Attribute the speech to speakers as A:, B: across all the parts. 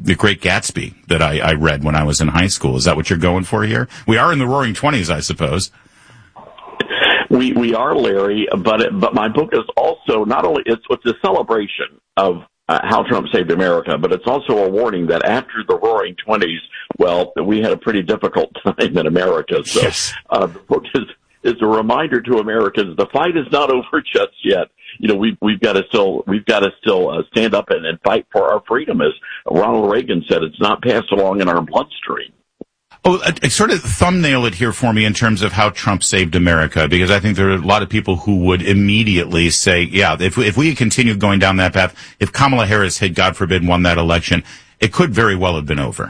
A: The Great Gatsby that I read when I was in high school. Is that what you're going for here? We are in the Roaring Twenties, I suppose.
B: We are, Larry, but my book is also not only it's a celebration of how Trump saved America, but it's also a warning that after the Roaring Twenties, well, we had a pretty difficult time in America. So
A: yes.
B: The book is a reminder to Americans the fight is not over just yet. You know, we've got to still stand up and fight for our freedom, as Ronald Reagan said. It's not passed along in our bloodstream.
A: Oh, sort of thumbnail it here for me in terms of how Trump saved America, because I think there are a lot of people who would immediately say, yeah, if we had continued going down that path, if Kamala Harris had, God forbid, won that election, it could very well have been over.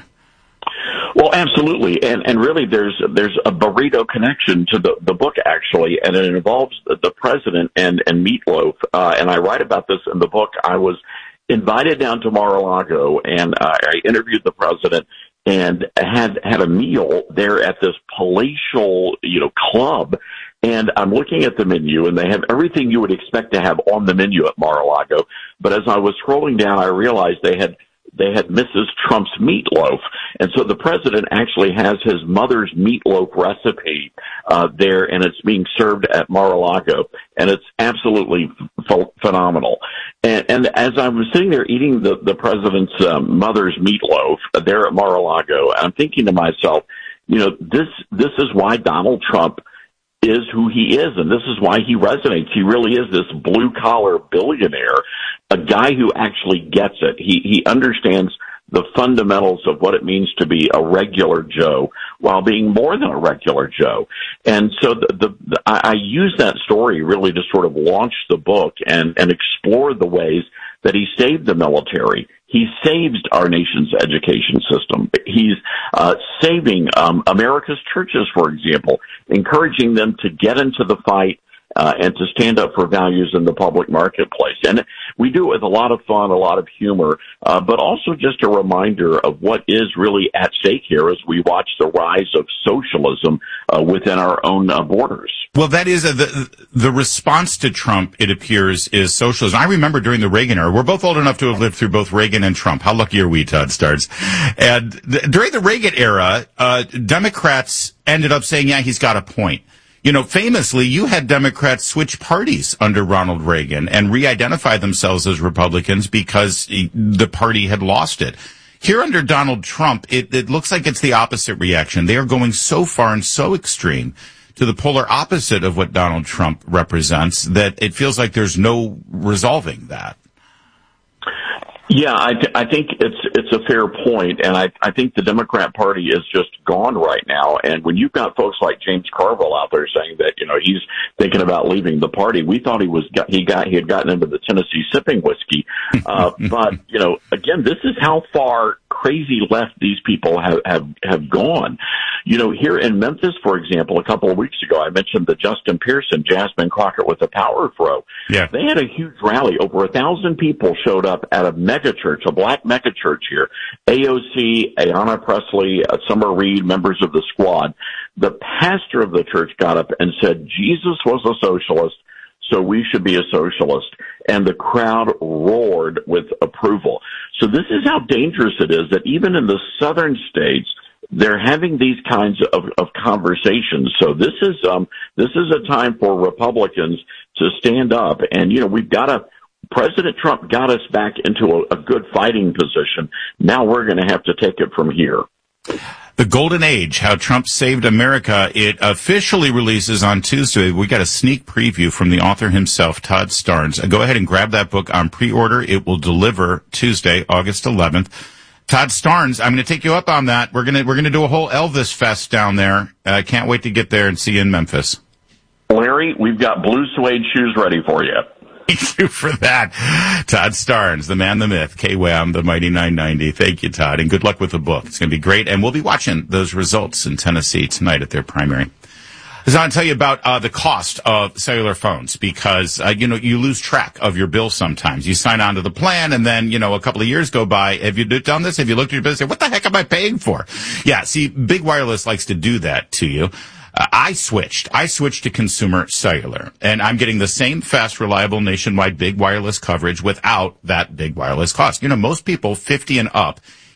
B: Well, absolutely, and really, there's a burrito connection to the book actually, and it involves the president and Meatloaf. And I write about this in the book. I was invited down to Mar-a-Lago, and I interviewed the president and had a meal there at this palatial, club. And I'm looking at the menu, and they have everything you would expect to have on the menu at Mar-a-Lago. But as I was scrolling down, I realized they had Mrs. Trump's meatloaf. And so the president actually has his mother's meatloaf recipe there, and it's being served at Mar-a-Lago. And it's absolutely phenomenal. And as I was sitting there eating the president's mother's meatloaf there at Mar-a-Lago, I'm thinking to myself, this is why Donald Trump is who he is, and this is why he resonates. He really is this blue-collar billionaire, a guy who actually gets it. He understands the fundamentals of what it means to be a regular Joe while being more than a regular Joe. And so I use that story really to sort of launch the book and explore the ways that he saved the military. He saves our nation's education system. He's saving America's churches, for example, encouraging them to get into the fight and to stand up for values in the public marketplace. And we do it with a lot of fun, a lot of humor, but also just a reminder of what is really at stake here as we watch the rise of socialism within our own borders.
A: Well, that is the response to Trump, it appears, is socialism. I remember during the Reagan era, we're both old enough to have lived through both Reagan and Trump. How lucky are we, Todd Starnes? And during the Reagan era, Democrats ended up saying, yeah, he's got a point. Famously, you had Democrats switch parties under Ronald Reagan and re-identify themselves as Republicans because the party had lost it. Here under Donald Trump, it looks like it's the opposite reaction. They are going so far and so extreme to the polar opposite of what Donald Trump represents that it feels like there's no resolving that.
B: Yeah, I think it's a fair point, and I think the Democrat Party is just gone right now. And when you've got folks like James Carville out there saying that he's thinking about leaving the party, we thought he had gotten into the Tennessee sipping whiskey. But again, this is how far crazy left these people have gone. Here in Memphis, for example, a couple of weeks ago, I mentioned the Justin Pearson, Jasmine Crockett with the Power Throw.
A: Yeah.
B: They had a huge rally. Over 1,000 people showed up at a mega church, a black mega church here. AOC, Ayanna Pressley, Summer Reed, members of the Squad. The pastor of the church got up and said, Jesus was a socialist, so we should be a socialist. And the crowd roared with approval. So this is how dangerous it is that even in the southern states, they're having these kinds of conversations. So this is a time for Republicans to stand up. And, President Trump got us back into a good fighting position. Now we're going to have to take it from here.
A: The Golden Age, How Trump Saved America. It officially releases on Tuesday. We got a sneak preview from the author himself, Todd Starnes. Go ahead and grab that book on pre-order. It will deliver Tuesday, August 11th. Todd Starnes, I'm going to take you up on that. We're going to do a whole Elvis fest down there. I can't wait to get there and see you in Memphis.
B: Larry, we've got blue suede shoes ready for you.
A: Thank you for that. Todd Starnes, the man, the myth, KWAM, the Mighty 990. Thank you, Todd, and good luck with the book. It's going to be great, and we'll be watching those results in Tennessee tonight at their primary. I was going to tell you about the cost of cellular phones because, you lose track of your bill sometimes. You sign on to the plan, and then, a couple of years go by. Have you done this? Have you looked at your bill and said, what the heck am I paying for? Yeah, see, Big Wireless likes to do that to you. I switched to Consumer Cellular, and I'm getting the same fast, reliable, nationwide big wireless coverage without that big wireless cost. Most people 50 and up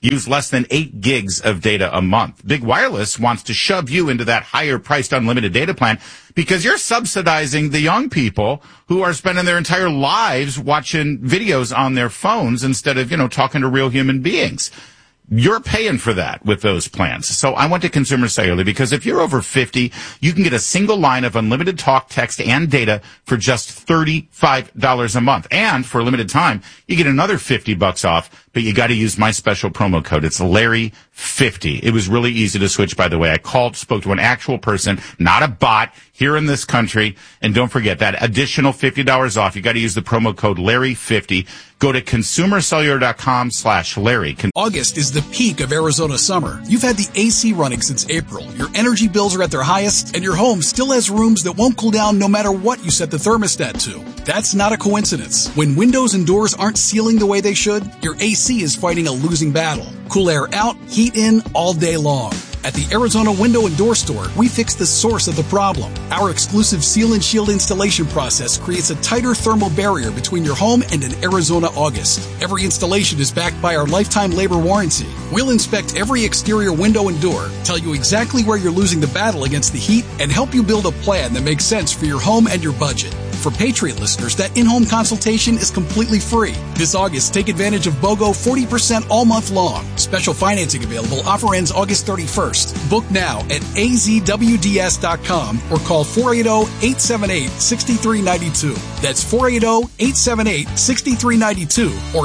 A: use less than 8 gigs of data a month. Big Wireless wants to shove you into that higher priced unlimited data plan because you're subsidizing the young people who are spending their entire lives watching videos on their phones instead of, talking to real human beings. You're paying for that with those plans. So I went to Consumer Cellular because if you're over 50, you can get a single line of unlimited talk, text, and data for just $35 a month. And for a limited time, you get another $50 off, but you got to use my special promo code. It's Larry50. It was really easy to switch, by the way. I spoke to an actual person, not a bot, here in this country. And don't forget that additional $50 off. You got to use the promo code Larry50. Go to consumercellular.com/Larry.
C: August is the peak of Arizona summer. You've had the AC running since April. Your energy bills are at their highest, and your home still has rooms that won't cool down no matter what you set the thermostat to. That's not a coincidence. When windows and doors aren't sealing the way they should, your AC is fighting a losing battle. Cool air out, heat in all day long. At the Arizona Window and Door Store, we fix the source of the problem. Our exclusive Seal and Shield installation process creates a tighter thermal barrier between your home and an Arizona August. Every installation is backed by our lifetime labor warranty. We'll inspect every exterior window and door, tell you exactly where you're losing the battle against the heat, and help you build a plan that makes sense for your home and your budget. For Patriot listeners, that in-home consultation is completely free. This August, take advantage of BOGO 40% all month long. Special financing available. Offer ends August 31st. Book now at azwds.com or call 480-878-6392. That's 480-878-6392 or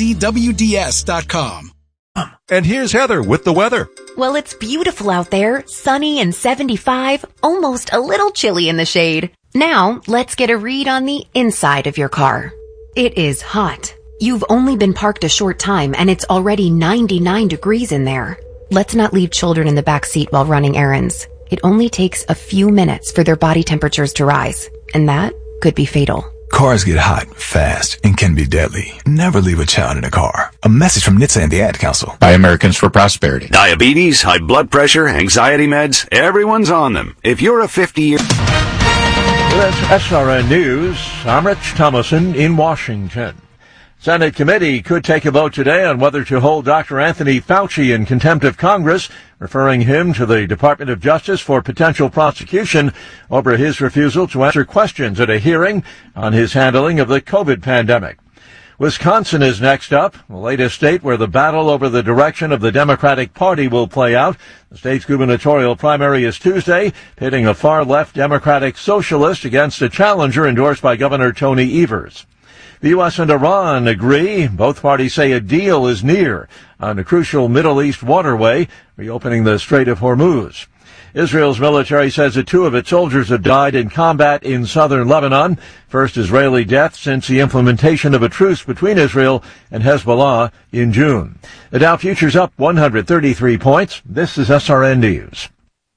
C: azwds.com.
D: And here's Heather with the weather.
E: Well, it's beautiful out there, sunny and 75, almost a little chilly in the shade. Now, let's get a read on the inside of your car. It is hot. You've only been parked a short time and it's already 99 degrees in there. Let's not leave children in the back seat while running errands. It only takes a few minutes for their body temperatures to rise, and that could be fatal.
F: Cars get hot, fast, and can be deadly. Never leave a child in a car. A message from NHTSA and the Ad Council.
A: By Americans for Prosperity.
G: Diabetes, high blood pressure, anxiety meds, everyone's on them. If you're a 50-year...
D: That's SRN News. I'm Rich Thomason in Washington. Senate committee could take a vote today on whether to hold Dr. Anthony Fauci in contempt of Congress, referring him to the Department of Justice for potential prosecution over his refusal to answer questions at a hearing on his handling of the COVID pandemic. Wisconsin is next up, the latest state where the battle over the direction of the Democratic Party will play out. The state's gubernatorial primary is Tuesday, pitting a far-left Democratic socialist against a challenger endorsed by Governor Tony Evers. The U.S. and Iran agree. Both parties say a deal is near on a crucial Middle East waterway, reopening the Strait of Hormuz. Israel's military says that 2 of its soldiers have died in combat in southern Lebanon, first Israeli death since the implementation of a truce between Israel and Hezbollah in June. The Dow futures up 133 points. This is SRN News.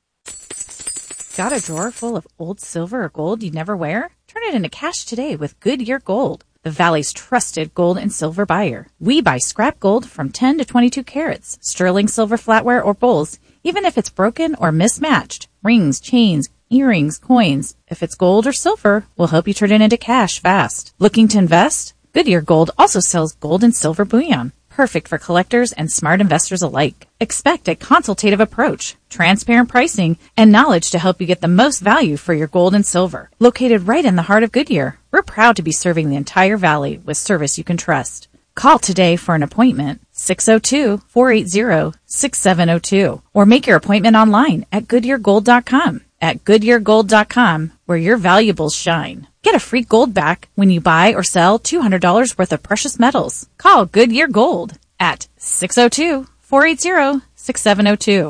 H: Got a drawer full of old silver or gold you'd never wear? Turn it into cash today with Goodyear Gold, the Valley's trusted gold and silver buyer. We buy scrap gold from 10 to 22 carats, sterling silver flatware or bowls, even if it's broken or mismatched. Rings, chains, earrings, coins. If it's gold or silver, we'll help you turn it into cash fast. Looking to invest? Goodyear Gold also sells gold and silver bullion. Perfect for collectors and smart investors alike. Expect a consultative approach, transparent pricing, and knowledge to help you get the most value for your gold and silver. Located right in the heart of Goodyear, we're proud to be serving the entire valley with service you can trust. Call today for an appointment, 602-480-6702, or make your appointment online at GoodyearGold.com. At GoodyearGold.com, where your valuables shine. Get a free gold back when you buy or sell $200 worth of precious metals. Call Goodyear Gold at 602-480-6702.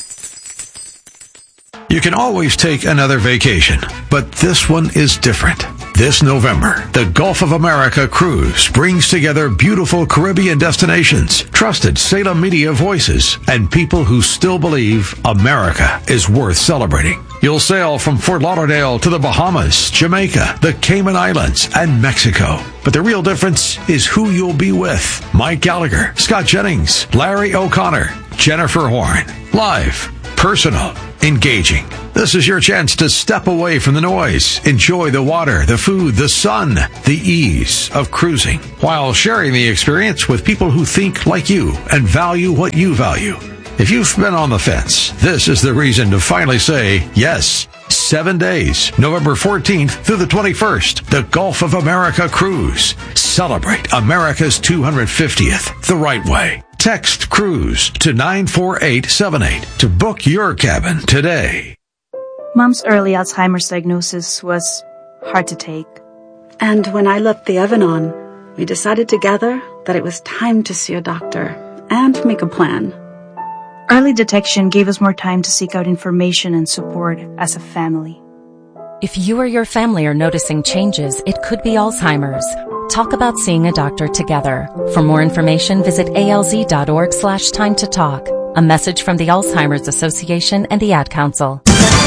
I: You can always take another vacation, but this one is different. This November, the Gulf of America Cruise brings together beautiful Caribbean destinations, trusted Salem media voices, and people who still believe America is worth celebrating. You'll sail from Fort Lauderdale to the Bahamas, Jamaica, the Cayman Islands, and Mexico. But the real difference is who you'll be with. Mike Gallagher, Scott Jennings, Larry O'Connor, Jennifer Horn. Live, personal, engaging. This is your chance to step away from the noise, enjoy the water, the food, the sun, the ease of cruising, while sharing the experience with people who think like you and value what you value. If you've been on the fence, this is the reason to finally say yes. 7 days, November 14th through the 21st, the Gulf of America Cruise. Celebrate America's 250th the right way. Text CRUISE to 94878 to book your cabin today.
J: Mom's early Alzheimer's diagnosis was hard to take.
K: And when I left the Evan-On, we decided together that it was time to see a doctor and make a plan.
J: Early detection gave us more time to seek out information and support as a family.
L: If you or your family are noticing changes, it could be Alzheimer's. Talk about seeing a doctor together. For more information, visit alz.org/time to talk. A message from the Alzheimer's Association and the Ad Council.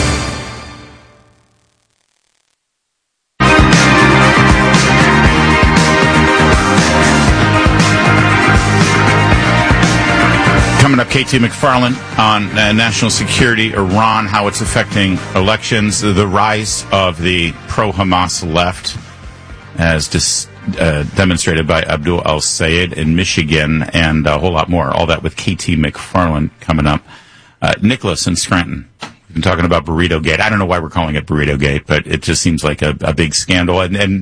A: Coming up, KT McFarland on national security, Iran, how it's affecting elections, the rise of the pro-Hamas left, as demonstrated by Abdul al-Sayed in Michigan, and a whole lot more. All that with KT McFarland coming up. Nicholas in Scranton. We've been talking about Burrito Gate. I don't know why we're calling it Burrito Gate, but it just seems like a big scandal,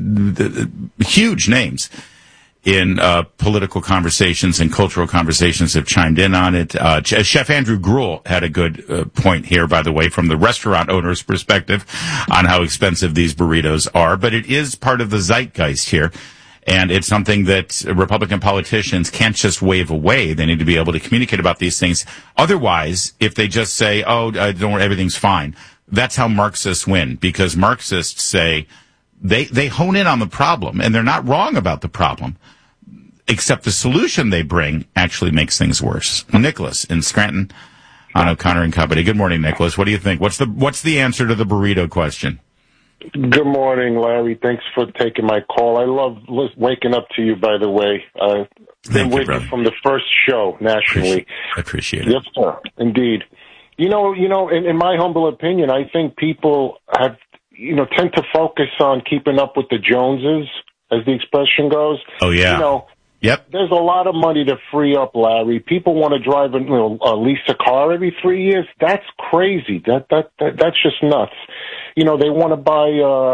A: and huge names in political conversations and cultural conversations have chimed in on it. Chef Andrew Gruel had a good point here, by the way, from the restaurant owner's perspective on how expensive these burritos are. But it is part of the zeitgeist here, and it's something that Republican politicians can't just wave away. They need to be able to communicate about these things. Otherwise, if they just say, oh, don't worry, everything's fine, that's how Marxists win, because Marxists say they hone in on the problem, and they're not wrong about the problem, except the solution they bring actually makes things worse. Nicholas in Scranton on O'Connor and Company. Good morning, Nicholas. What do you think? What's the answer to the burrito question?
M: Good morning, Larry. Thanks for taking my call. I love waking up to you, by the way. Been with you from the first show nationally.
A: I appreciate it.
M: Yes, sir. Indeed. You know, in my humble opinion, I think people have, tend to focus on keeping up with the Joneses, as the expression goes.
A: Oh, yeah. Yep.
M: There's a lot of money to free up, Larry. People want to drive lease a car every 3 years. That's crazy. That's just nuts. They want to buy,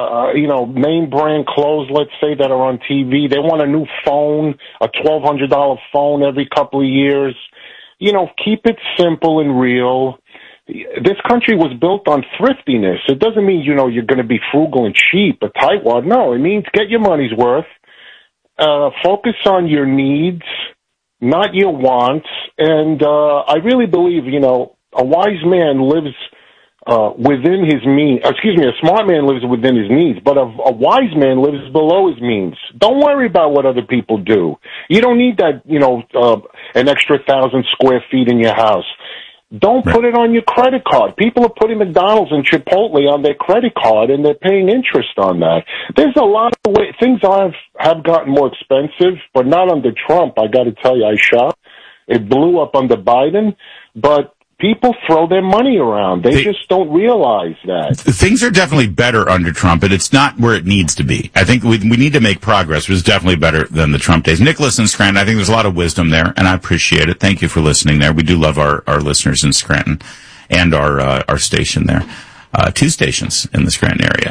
M: name brand clothes, let's say, that are on TV. They want a new phone, a $1,200 phone every couple of years. Keep it simple and real. This country was built on thriftiness. It doesn't mean, you're going to be frugal and cheap, a tightwad. No, it means get your money's worth. Focus on your needs, not your wants. And I really believe, a wise man lives within his means. A smart man lives within his means, but a wise man lives below his means. Don't worry about what other people do. You don't need that, an extra 1,000 square feet in your house. Don't put it on your credit card. People are putting McDonald's and Chipotle on their credit card, and they're paying interest on that. There's a lot of ways. Things have gotten more expensive, but not under Trump. I got to tell you, I shopped. It blew up under Biden, but people throw their money around. They just don't realize that.
A: Things are definitely better under Trump, but it's not where it needs to be. I think we need to make progress. It was definitely better than the Trump days. Nicholas in Scranton, I think there's a lot of wisdom there, and I appreciate it. Thank you for listening there. We do love our listeners in Scranton and our station there. 2 stations in the Scranton area.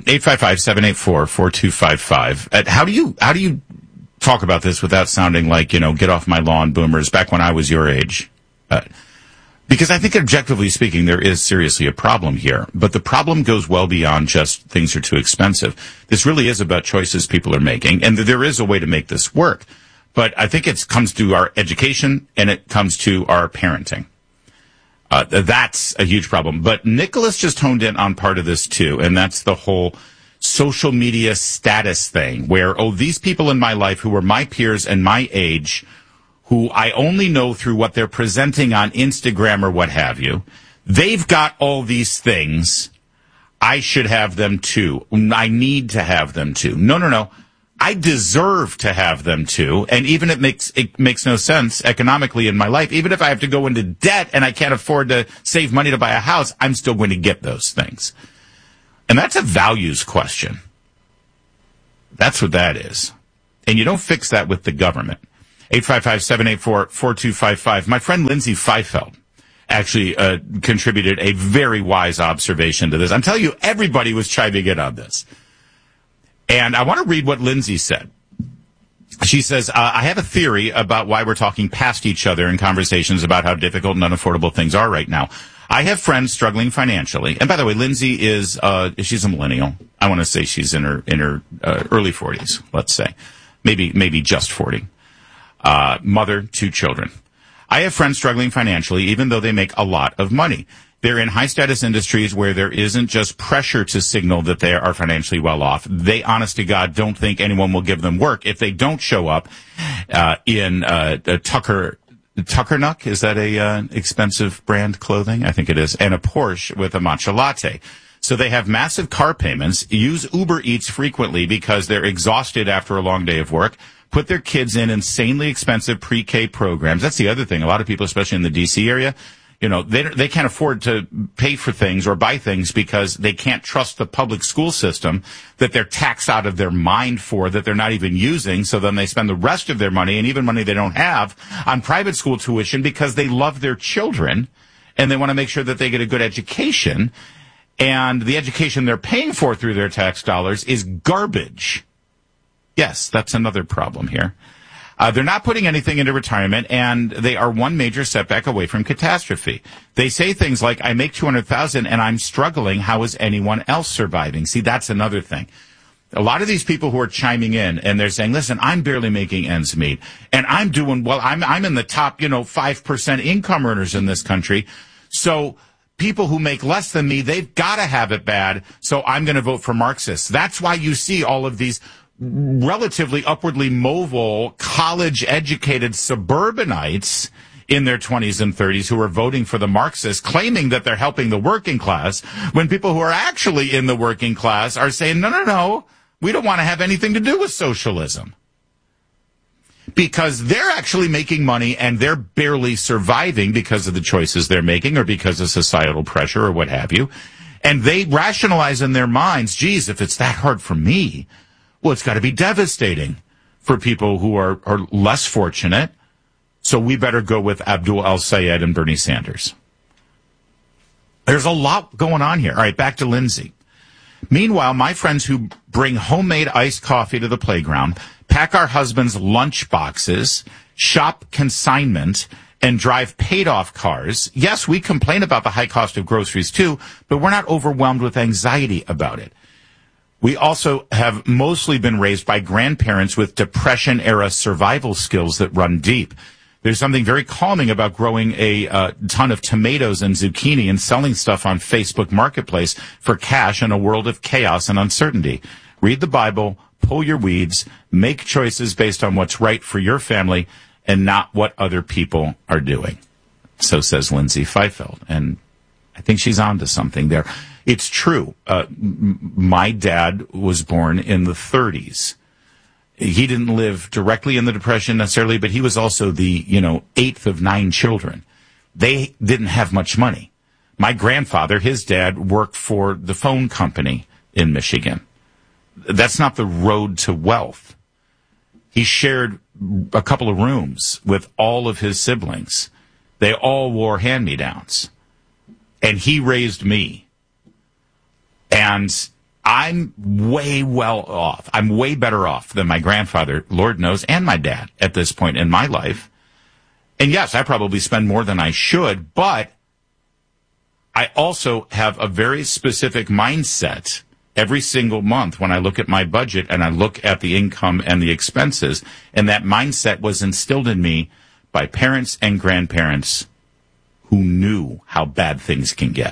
A: 855-784-4255. How do you talk about this without sounding like, get off my lawn, boomers, back when I was your age? Because I think, objectively speaking, there is seriously a problem here. But the problem goes well beyond just things are too expensive. This really is about choices people are making, and there is a way to make this work. But I think it comes to our education, and it comes to our parenting. That's a huge problem. But Nicholas just honed in on part of this, too, and that's the whole social media status thing, where, these people in my life who are my peers and my age, who I only know through what they're presenting on Instagram or what have you, they've got all these things. I should have them too. I need to have them too. No. I deserve to have them too. And even it makes no sense economically in my life. Even if I have to go into debt and I can't afford to save money to buy a house, I'm still going to get those things. And that's a values question. That's what that is. And you don't fix that with the government. 855-784-4255. My friend Lindsay Feifeld actually contributed a very wise observation to this. I'm telling you, everybody was chiming in on this. And I want to read what Lindsay said. She says, I have a theory about why we're talking past each other in conversations about how difficult and unaffordable things are right now. I have friends struggling financially. And by the way, Lindsay is, she's a millennial. I want to say she's in her early 40s, let's say. Maybe just 40. Mother, 2 children. I have friends struggling financially, even though they make a lot of money. They're in high-status industries where there isn't just pressure to signal that they are financially well off. They, honest to God, don't think anyone will give them work if they don't show up in Tuckernuck. Is that a expensive brand clothing? I think it is. And a Porsche with a matcha latte. So they have massive car payments, use Uber Eats frequently because they're exhausted after a long day of work, put their kids in insanely expensive pre-K programs. That's the other thing. A lot of people, especially in the D.C. area, they can't afford to pay for things or buy things because they can't trust the public school system that they're taxed out of their mind for, that they're not even using. So then they spend the rest of their money, and even money they don't have, on private school tuition because they love their children and they want to make sure that they get a good education. And the education they're paying for through their tax dollars is garbage. Yes, that's another problem here. They're not putting anything into retirement, and they are one major setback away from catastrophe. They say things like, I make $200,000 and I'm struggling. How is anyone else surviving? See, that's another thing. A lot of these people who are chiming in and they're saying, listen, I'm barely making ends meet and I'm doing well. I'm in the top, 5% income earners in this country. So people who make less than me, they've got to have it bad. So I'm going to vote for Marxists. That's why you see all of these relatively upwardly mobile, college-educated suburbanites in their 20s and 30s who are voting for the Marxists, claiming that they're helping the working class, when people who are actually in the working class are saying, no, we don't want to have anything to do with socialism. Because they're actually making money and they're barely surviving because of the choices they're making or because of societal pressure or what have you. And they rationalize in their minds, geez, if it's that hard for me, well, it's got to be devastating for people who are less fortunate. So we better go with Abdul El-Sayed and Bernie Sanders. There's a lot going on here. All right, back to Lindsay. Meanwhile, my friends who bring homemade iced coffee to the playground, pack our husbands' lunch boxes, shop consignment, and drive paid-off cars. Yes, we complain about the high cost of groceries too, but we're not overwhelmed with anxiety about it. We also have mostly been raised by grandparents with Depression-era survival skills that run deep. There's something very calming about growing a ton of tomatoes and zucchini and selling stuff on Facebook Marketplace for cash in a world of chaos and uncertainty. Read the Bible, pull your weeds, make choices based on what's right for your family and not what other people are doing. So says Lindsay Feifeld. And I think she's on to something there. It's true. My dad was born in the 30s. He didn't live directly in the Depression necessarily, but he was also the, 8th of 9 children. They didn't have much money. My grandfather, his dad, worked for the phone company in Michigan. That's not the road to wealth. He shared a couple of rooms with all of his siblings. They all wore hand-me-downs. And he raised me. And I'm way well off. I'm way better off than my grandfather, Lord knows, and my dad at this point in my life. And yes, I probably spend more than I should, but I also have a very specific mindset every single month when I look at my budget and I look at the income and the expenses. And that mindset was instilled in me by parents and grandparents who knew how bad things can get.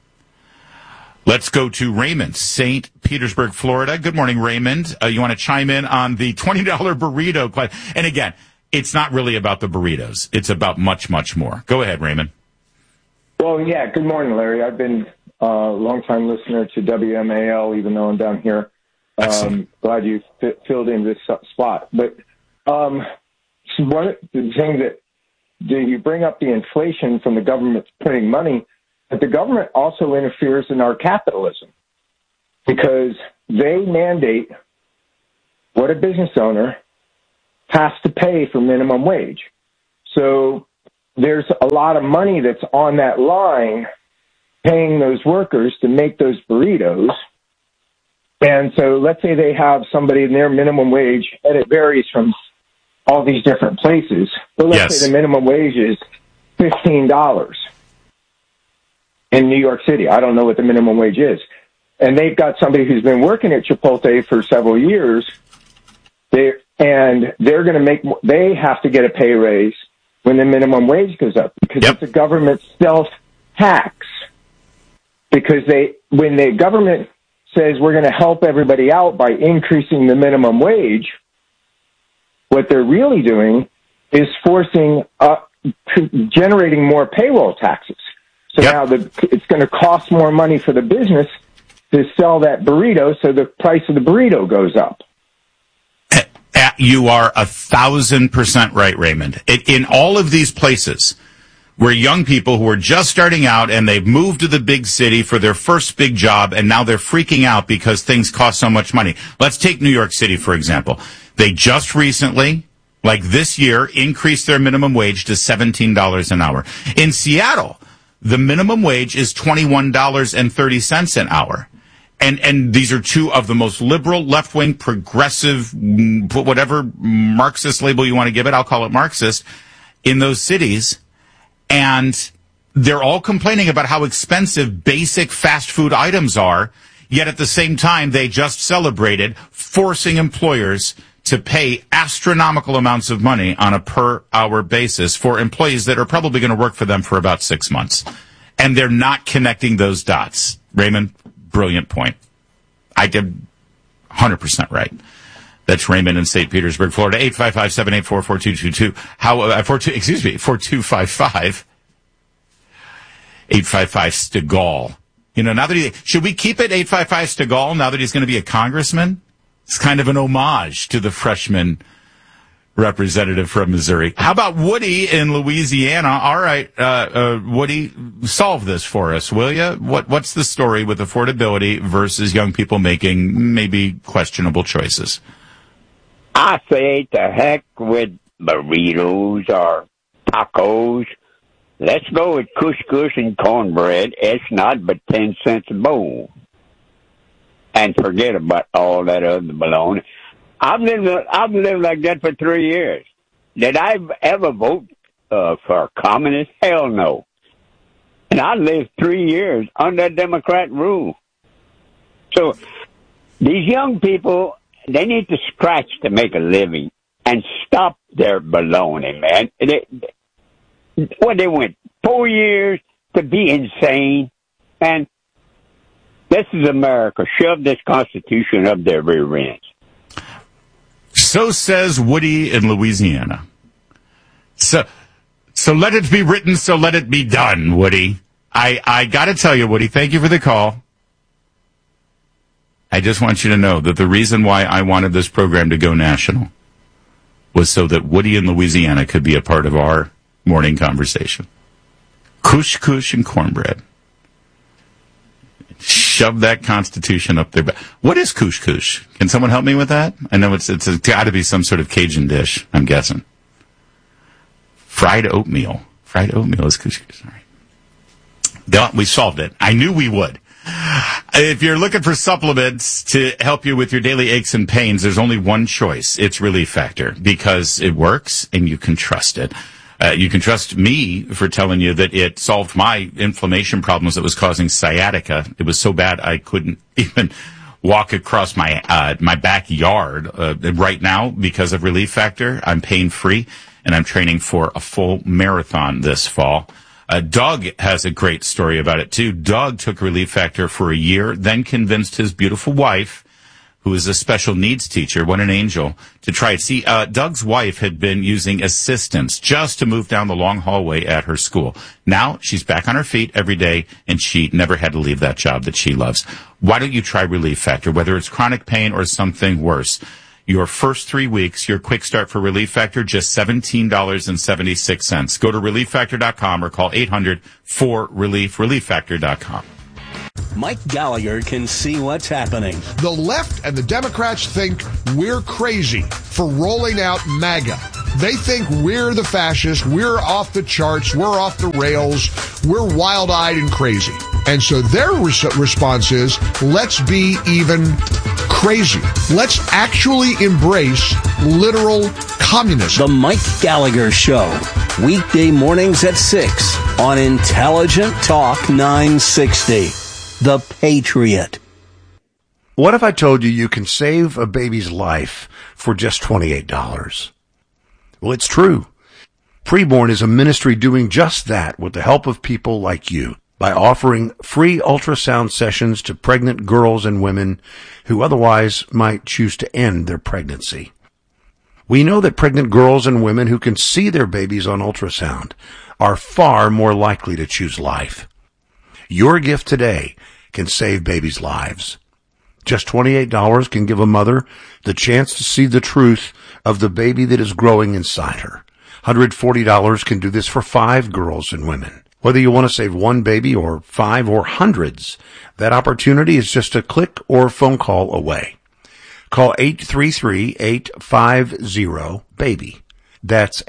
A: Let's go to Raymond, St. Petersburg, Florida. Good morning, Raymond. You want to chime in on the $20 burrito question? And again, it's not really about the burritos. It's about much, much more. Go ahead, Raymond.
N: Well, yeah, good morning, Larry. I've been a longtime listener to WMAL, even though I'm down here Glad you filled in this spot. But so one of the things that you bring up the inflation from the government printing money, but the government also interferes in our capitalism because they mandate what a business owner has to pay for minimum wage. So there's a lot of money that's on that line paying those workers to make those burritos. And so let's say they have somebody in their minimum wage, and it varies from all these different places. But let's say the minimum wage is $15 in New York City. I don't know what the minimum wage is. And they've got somebody who's been working at Chipotle for several years. They're going to they have to get a pay raise when the minimum wage goes up because it's a government self-tax. Because when the government says we're going to help everybody out by increasing the minimum wage, what they're really doing is generating more payroll taxes. So now it's going to cost more money for the business to sell that burrito, so the price of the burrito goes up.
A: You are 1,000% right, Raymond. In all of these places where young people who are just starting out and they've moved to the big city for their first big job and now they're freaking out because things cost so much money. Let's take New York City, for example. They just recently, like this year, increased their minimum wage to $17 an hour. In Seattle, the minimum wage is $21.30 an hour. And these are two of the most liberal, left-wing, progressive, whatever Marxist label you want to give it, I'll call it Marxist, in those cities. And they're all complaining about how expensive basic fast food items are, yet at the same time they just celebrated forcing employers to pay astronomical amounts of money on a per-hour basis for employees that are probably going to work for them for about 6 months. And they're not connecting those dots. Raymond, brilliant point. I did 100% right. That's Raymond in St. Petersburg, Florida. 855-784-4222. 4255. 855 Stegall. You know, now that should we keep it 855 Stegall now that he's going to be a congressman? It's kind of an homage to the freshman representative from Missouri. How about Woody in Louisiana? All right, Woody, solve this for us, will you? What's the story with affordability versus young people making maybe questionable choices?
O: I say to heck with burritos or tacos. Let's go with couscous and cornbread. It's not but 10 cents a bowl. And forget about all that other baloney. I've lived like that for 3 years. Did I ever vote for a communist? Hell no. And I lived 3 years under Democrat rule. So these young people, they need to scratch to make a living and stop their baloney, man. They went 4 years to be insane. And this is America. Shove this Constitution up their rear ends.
A: So says Woody in Louisiana. So let it be written, so let it be done, Woody. I got to tell you, Woody, thank you for the call. I just want you to know that the reason why I wanted this program to go national was so that Woody in Louisiana could be a part of our morning conversation. Couscous and cornbread. Shove that Constitution up there. What is couscous? Can someone help me with that? I know it's got to be some sort of Cajun dish, I'm guessing. Fried oatmeal. Fried oatmeal is couscous. All right. We solved it. I knew we would. If you're looking for supplements to help you with your daily aches and pains, there's only one choice. It's Relief Factor, because it works and you can trust it. You can trust me for telling you that it solved my inflammation problems that was causing sciatica. It was so bad I couldn't even walk across my backyard. Right now, because of Relief Factor, I'm pain-free, and I'm training for a full marathon this fall. Doug has a great story about it, too. Doug took Relief Factor for a year, then convinced his beautiful wife, who is a special needs teacher. What an angel to try it. See, Doug's wife had been using assistance just to move down the long hallway at her school. Now she's back on her feet every day, and she never had to leave that job that she loves. Why don't you try Relief Factor, whether it's chronic pain or something worse? Your first 3 weeks, your quick start for Relief Factor, just $17.76. Go to ReliefFactor.com or call 800-4RELIEF, ReliefFactor.com.
P: Mike Gallagher can see what's happening.
Q: The left and the Democrats think we're crazy for rolling out MAGA. They think we're the fascists, we're off the charts, we're off the rails, we're wild-eyed and crazy. And so their response is, let's be even crazier. Let's actually embrace literal communism.
P: The Mike Gallagher Show, weekday mornings at 6 on Intelligent Talk 960. The Patriot.
I: What if I told you you can save a baby's life for just $28? Well, it's true. Preborn is a ministry doing just that with the help of people like you by offering free ultrasound sessions to pregnant girls and women who otherwise might choose to end their pregnancy. We know that pregnant girls and women who can see their babies on ultrasound are far more likely to choose life. Your gift today can save babies' lives. Just $28 can give a mother the chance to see the truth of the baby that is growing inside her. $140 can do this for 5 girls and women. Whether you want to save one baby or 5 or hundreds, that opportunity is just a click or phone call away. Call 833-850-BABY. That's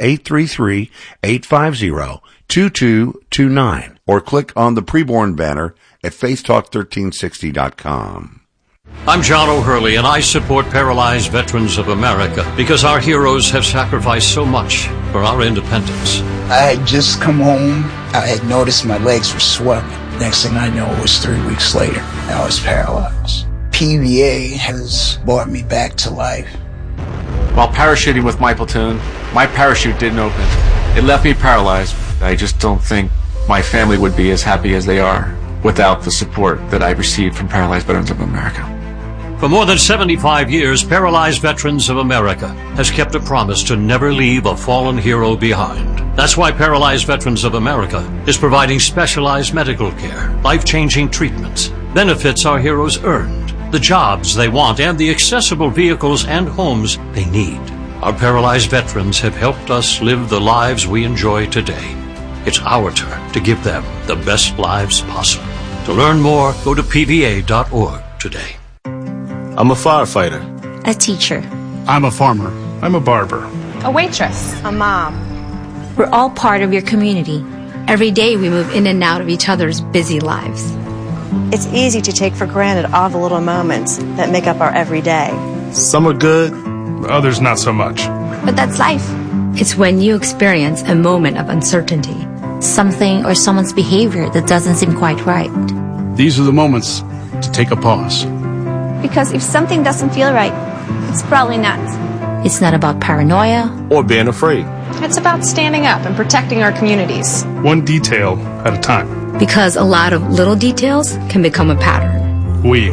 I: 833-850-2229. Or click on the Preborn banner at faithtalk1360.com.
R: I'm John O'Hurley, and I support Paralyzed Veterans of America because our heroes have sacrificed so much for our independence.
S: I had just come home. I had noticed my legs were swelling. Next thing I know, it was 3 weeks later. I was paralyzed. PVA has brought me back to life.
T: While parachuting with my platoon, my parachute didn't open. It left me paralyzed. I just don't think my family would be as happy as they are without the support that I've received from Paralyzed Veterans of America.
R: For more than 75 years, Paralyzed Veterans of America has kept a promise to never leave a fallen hero behind. That's why Paralyzed Veterans of America is providing specialized medical care, life-changing treatments, benefits our heroes earned, the jobs they want, and the accessible vehicles and homes they need. Our paralyzed veterans have helped us live the lives we enjoy today. It's our turn to give them the best lives possible. To learn more, go to pva.org today.
U: I'm a firefighter.
V: A teacher.
C: I'm a farmer. I'm a barber.
V: A waitress. A mom. We're all part of your community. Every day we move in and out of each other's busy lives.
W: It's easy to take for granted all the little moments that make up our everyday.
U: Some are good,
C: others not so much.
V: But that's life. It's when you experience a moment of uncertainty. Something or someone's behavior that doesn't seem quite right.
C: These are the moments to take a pause.
V: Because if something doesn't feel right, it's probably not. It's not about paranoia
U: or being afraid.
V: It's about standing up and protecting our communities.
C: One detail at a time.
V: Because a lot of little details can become a pattern.
C: We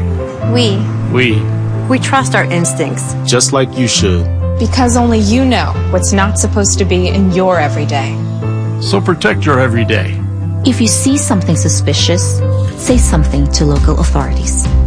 W: trust our instincts.
U: Just like you should.
V: Because only you know what's not supposed to be in your everyday.
C: So protect your everyday.
V: If you see something suspicious, say something to local authorities.